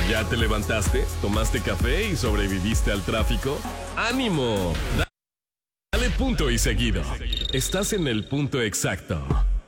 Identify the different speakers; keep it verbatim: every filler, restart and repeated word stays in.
Speaker 1: ¿Ya te levantaste? ¿Tomaste café y sobreviviste al tráfico? ¡Ánimo! Dale punto y seguido. Estás en el punto exacto.